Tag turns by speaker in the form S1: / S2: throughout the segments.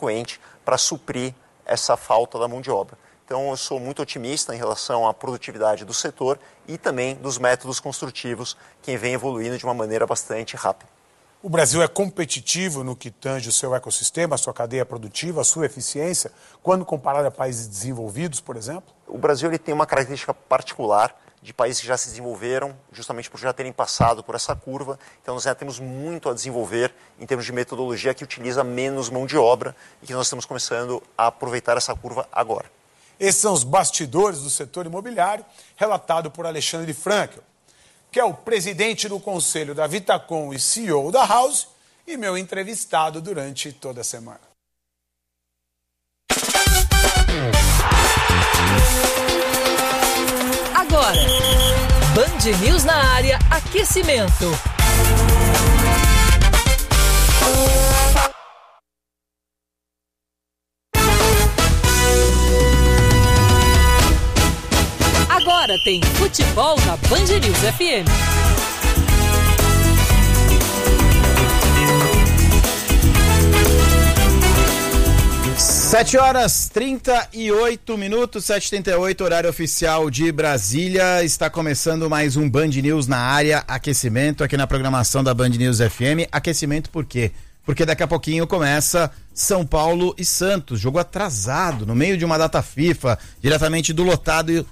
S1: frequente para suprir essa falta da mão de obra. Então, eu sou muito otimista em relação à produtividade do setor e também dos métodos construtivos que vem evoluindo de uma maneira bastante rápida.
S2: O Brasil é competitivo no que tange o seu ecossistema, a sua cadeia produtiva, a sua eficiência, quando comparado a países desenvolvidos, por exemplo?
S1: O Brasil ele tem uma característica particular de países que já se desenvolveram, justamente por já terem passado por essa curva. Então, nós já temos muito a desenvolver em termos de metodologia que utiliza menos mão de obra e que nós estamos começando a aproveitar essa curva agora.
S2: Esses são os bastidores do setor imobiliário, relatado por Alexandre Frankel, que é o presidente do conselho da Vitacom e CEO da House e meu entrevistado durante toda a semana.
S3: Agora, Band News na área, aquecimento. Agora tem futebol na Band News FM.
S4: 7h38, 7h38, horário oficial de Brasília. Está começando mais um Band News na área, aquecimento aqui na programação da Band News FM. Aquecimento por quê? Porque daqui a pouquinho começa São Paulo e Santos, jogo atrasado, no meio de uma data FIFA, diretamente do lotado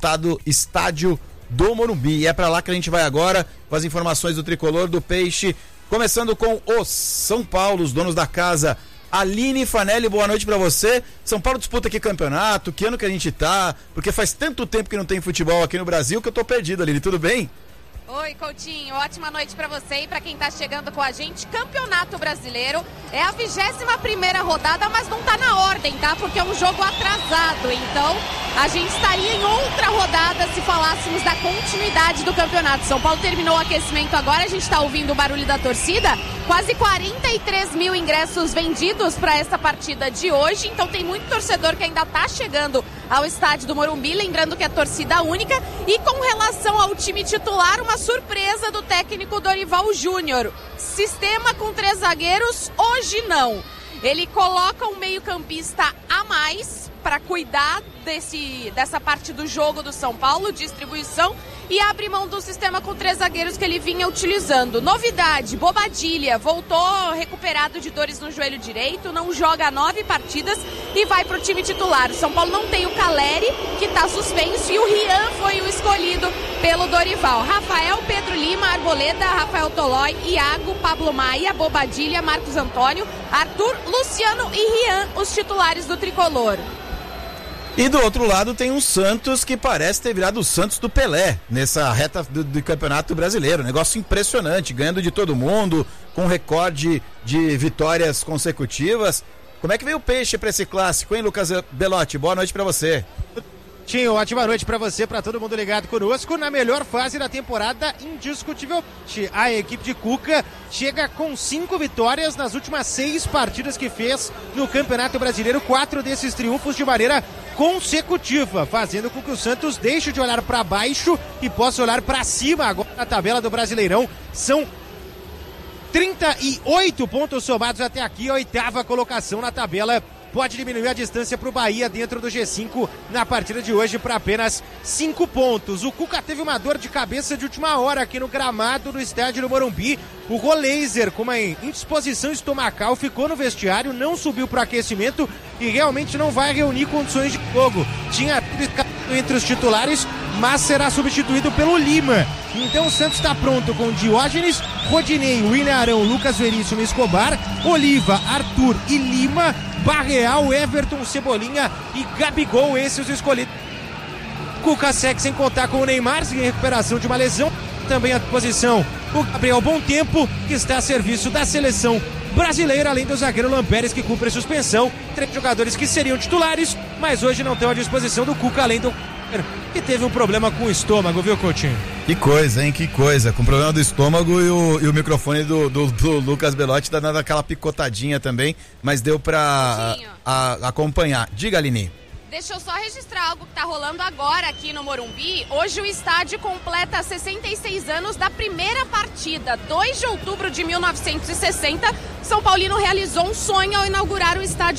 S4: estádio do Morumbi. E é para lá que a gente vai agora com as informações do Tricolor do Peixe, começando com o São Paulo, os donos da casa. Aline Fanelli, boa noite pra você. São Paulo disputa aqui campeonato, que ano que a gente tá? Porque faz tanto tempo que não tem futebol aqui no Brasil que eu tô perdido, Aline, tudo bem?
S5: Oi, Coutinho, ótima noite pra você e pra quem tá chegando com a gente. Campeonato Brasileiro é a 21ª rodada, mas não tá na ordem, tá? Porque é um jogo atrasado, então a gente estaria em outra rodada se falássemos da continuidade do campeonato. São Paulo terminou o aquecimento agora, a gente tá ouvindo o barulho da torcida. Quase 43 mil ingressos vendidos para essa partida de hoje, então tem muito torcedor que ainda tá chegando ao estádio do Morumbi, lembrando que é torcida única. E com relação ao time titular, uma surpresa do técnico Dorival Júnior. Sistema com 3 zagueiros, hoje não. Ele coloca um meio-campista a mais para cuidar dessa parte do jogo do São Paulo, distribuição, e abre mão do sistema com 3 zagueiros que ele vinha utilizando. Novidade, Bobadilla voltou recuperado de dores no joelho direito, não joga 9 partidas e vai para o time titular. O São Paulo não tem o Caleri, que está suspenso, e o Rian foi o escolhido pelo Dorival. Rafael, Pedro Lima, Arboleda, Rafael Tolói, Iago, Pablo Maia, Bobadilla, Marcos Antônio, Arthur, Luciano e Rian, os titulares do Tricolor.
S4: E do outro lado tem um Santos que parece ter virado o Santos do Pelé nessa reta do Campeonato Brasileiro. Negócio impressionante, ganhando de todo mundo, com recorde de vitórias consecutivas. Como é que veio o Peixe para esse clássico, hein, Lucas Belotti? Boa noite para você.
S6: Tinho, ótima noite pra você, pra todo mundo ligado conosco. Na melhor fase da temporada, indiscutivelmente, a equipe de Cuca chega com 5 vitórias nas últimas 6 partidas que fez no Campeonato Brasileiro. 4 desses triunfos de maneira consecutiva, fazendo com que o Santos deixe de olhar pra baixo e possa olhar pra cima agora na tabela do Brasileirão. São 38 pontos somados até aqui, a 8ª colocação na tabela. Pode diminuir a distância para o Bahia dentro do G5 na partida de hoje para apenas 5 pontos. O Cuca teve uma dor de cabeça de última hora aqui no gramado do estádio do Morumbi. O Roleiser, com uma indisposição estomacal, ficou no vestiário, não subiu para o aquecimento e realmente não vai reunir condições de jogo. Tinha entre os titulares, mas será substituído pelo Lima. Então o Santos está pronto com Diógenes, Rodinei, William Arão, Lucas Veríssimo, Escobar, Oliva, Arthur e Lima, Barreal, Everton, Cebolinha e Gabigol, esses os escolhidos. Cuca segue sem contar com o Neymar, em recuperação de uma lesão. Também à posição o Gabriel Bom Tempo, que está a serviço da seleção brasileira, além do zagueiro Lampérez, que cumpre suspensão. 3 jogadores que seriam titulares, mas hoje não estão à disposição do Cuca, além do que teve um problema com o estômago, viu, Coutinho?
S4: Que coisa, hein? Que coisa. Com problema do estômago e o microfone do Lucas Belotti tá dando aquela picotadinha também, mas deu pra acompanhar. Diga, Aline.
S5: Deixa eu só registrar algo que está rolando agora aqui no Morumbi. Hoje o estádio completa 66 anos da primeira partida. 2 de outubro de 1960, São Paulino realizou um sonho ao inaugurar o estádio